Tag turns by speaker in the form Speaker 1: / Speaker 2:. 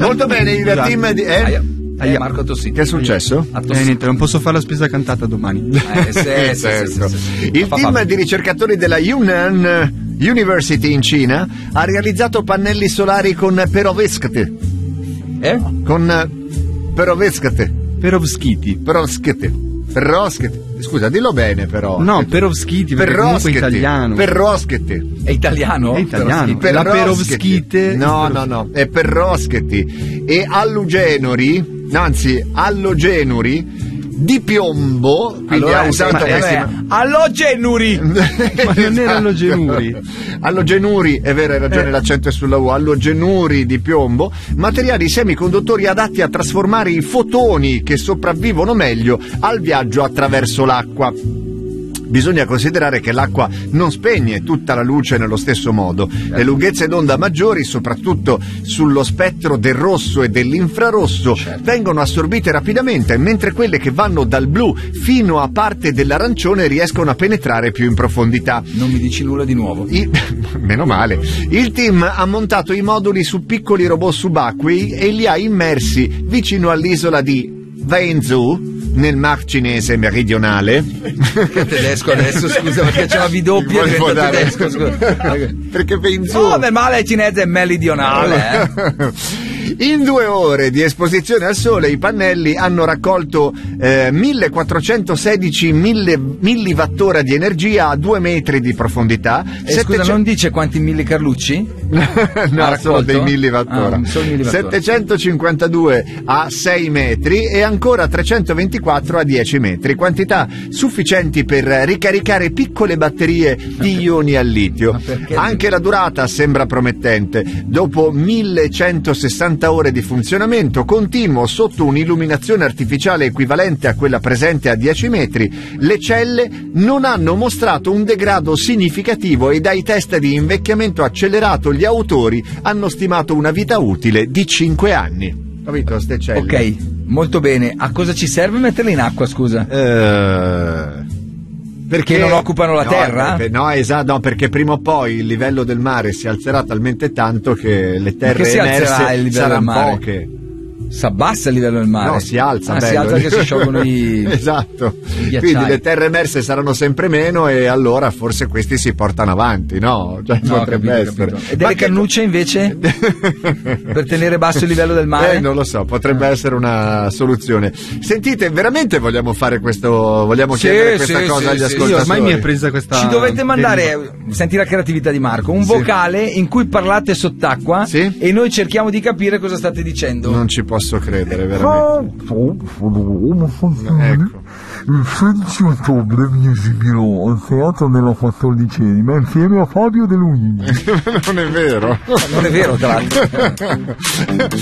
Speaker 1: Molto bene, il team di...
Speaker 2: Marco ha tossito.
Speaker 1: Che è successo?
Speaker 3: Niente, non posso fare la spesa cantata domani.
Speaker 1: Certo. Il team di ricercatori della Yunnan University in Cina ha realizzato pannelli solari con perovskite. Con perovskite. Scusa, dillo bene però.
Speaker 3: No, perovskite, perché comunque è italiano.
Speaker 1: Perovskite.
Speaker 2: È italiano?
Speaker 3: È italiano. La perovskite.
Speaker 1: No, è perovskite. E allogenuri di piombo, quindi
Speaker 2: allora,
Speaker 1: ha usato
Speaker 2: allogenuri.
Speaker 3: Ma non era allogenuri.
Speaker 1: Allogenuri, è vero, hai ragione, l'accento è sulla U. Allogenuri di piombo, materiali semiconduttori adatti a trasformare i fotoni che sopravvivono meglio al viaggio attraverso l'acqua. Bisogna considerare che l'acqua non spegne tutta la luce nello stesso modo. Le lunghezze d'onda maggiori, soprattutto sullo spettro del rosso e dell'infrarosso, vengono assorbite rapidamente, mentre quelle che vanno dal blu fino a parte dell'arancione riescono a penetrare più in profondità.
Speaker 2: Non mi dici nulla di nuovo.
Speaker 1: Meno male. Il team ha montato i moduli su piccoli robot subacquei e li ha immersi vicino all'isola di Wenzhou, nel Mar cinese meridionale.
Speaker 2: Che tedesco adesso, scusa, perché c'è una doppia tedesco, scusa.
Speaker 1: Perché Wenzhou.
Speaker 2: No, male cinese è meridionale.
Speaker 1: In 2 ore di esposizione al sole i pannelli hanno raccolto 1416 milliwattora di energia a 2 metri di profondità.
Speaker 2: Scusa, non dice quanti millicarlucci?
Speaker 1: No, solo dei milliwattora. 752 a 6 metri e ancora 324 a 10 metri, quantità sufficienti per ricaricare piccole batterie di ioni al litio. Anche la durata sembra promettente. Dopo 1160 ore di funzionamento continuo sotto un'illuminazione artificiale equivalente a quella presente a 10 metri, le celle non hanno mostrato un degrado significativo e dai test di invecchiamento accelerato gli autori hanno stimato una vita utile di 5 anni. Capito, ste celle?
Speaker 2: Ok, molto bene. A cosa ci serve metterle in acqua, scusa? Perché non occupano la terra?
Speaker 1: No, perché prima o poi il livello del mare si alzerà talmente tanto che le terre emerse saranno poche.
Speaker 2: Si abbassa il livello del mare?
Speaker 1: No, si alza.
Speaker 2: Si alza che si sciolgono
Speaker 1: Esatto. Quindi le terre emerse saranno sempre meno e allora forse questi si portano avanti, no? Cioè,
Speaker 2: no,
Speaker 1: potrebbe essere.
Speaker 2: E delle cannucce invece? Per tenere basso il livello del mare?
Speaker 1: Non lo so, potrebbe essere una soluzione. Sentite, veramente vogliamo fare questo? Vogliamo chiedere questa cosa agli ascoltatori?
Speaker 3: Io ormai mi è presa questa...
Speaker 2: Ci dovete mandare, senti la creatività di Marco, un vocale in cui parlate sott'acqua e noi cerchiamo di capire cosa state dicendo.
Speaker 1: Non ci posso credere, veramente. Ecco.
Speaker 4: Il 16 ottobre mi esibirò al teatro della 14ª insieme a Fabio De Luigi.
Speaker 1: Non è vero.
Speaker 2: Non è vero, tra l'altro.